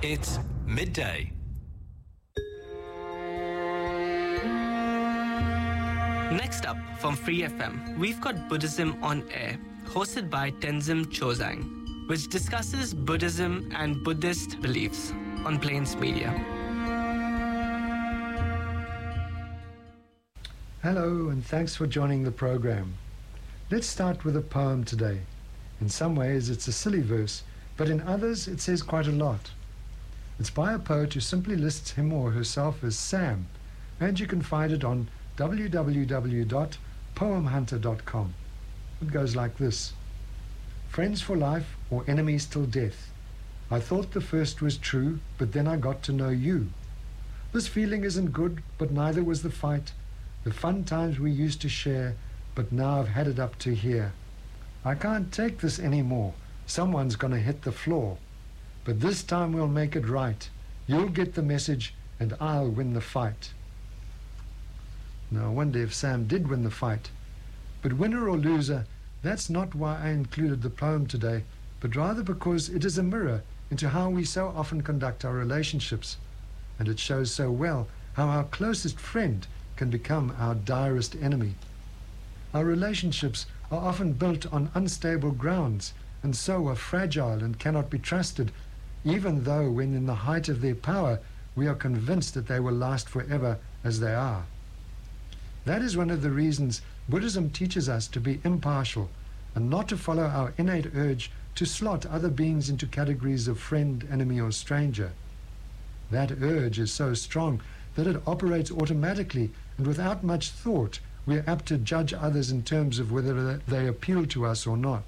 It's midday. Next up, from Free FM, we've got Buddhism on Air, hosted by Tenzin Chozang, which discusses Buddhism and Buddhist beliefs on Plains Media. Hello, and thanks for joining the program. Let's start with a poem today. In some ways, it's a silly verse, but in others, it says quite a lot. It's by a poet who simply lists him or herself as Sam, and you can find it on www.poemhunter.com. It goes like this. Friends for life or enemies till death. I thought the first was true, but then I got to know you. This feeling isn't good, but neither was the fight. The fun times we used to share, but now I've had it up to here. I can't take this anymore. Someone's gonna hit the floor. But this time we'll make it right. You'll get the message, and I'll win the fight. Now I wonder if Sam did win the fight. But winner or loser, that's not why I included the poem today, but rather because it is a mirror into how we so often conduct our relationships. And it shows so well how our closest friend can become our direst enemy. Our relationships are often built on unstable grounds, and so are fragile and cannot be trusted, even though when in the height of their power, we are convinced that they will last forever as they are. That is one of the reasons Buddhism teaches us to be impartial and not to follow our innate urge to slot other beings into categories of friend, enemy, or stranger. That urge is so strong that it operates automatically, and without much thought, we are apt to judge others in terms of whether they appeal to us or not.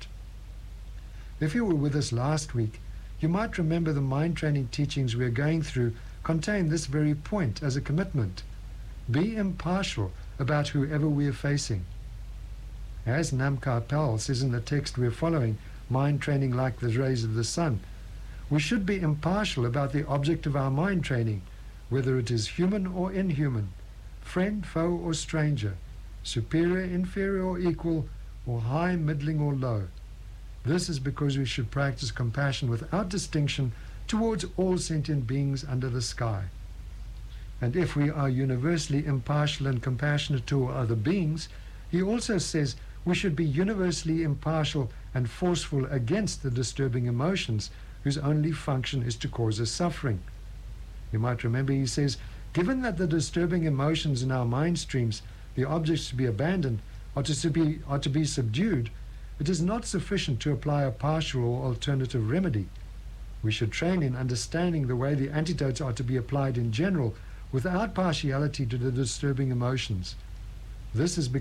If you were with us last week, you might remember the mind training teachings we are going through contain this very point as a commitment. Be impartial about whoever we are facing. As Namkar Pal says in the text we are following, Mind Training Like the Rays of the Sun, we should be impartial about the object of our mind training, whether it is human or inhuman, friend, foe, or stranger, superior, inferior, or equal, or high, middling, or low. This is because we should practice compassion without distinction towards all sentient beings under the sky. And if we are universally impartial and compassionate to other beings, he also says we should be universally impartial and forceful against the disturbing emotions whose only function is to cause us suffering. You might remember he says, given that the disturbing emotions in our mind streams, the objects to be abandoned, are to be subdued, it is not sufficient to apply a partial or alternative remedy. We should train in understanding the way the antidotes are to be applied in general, without partiality to the disturbing emotions. This is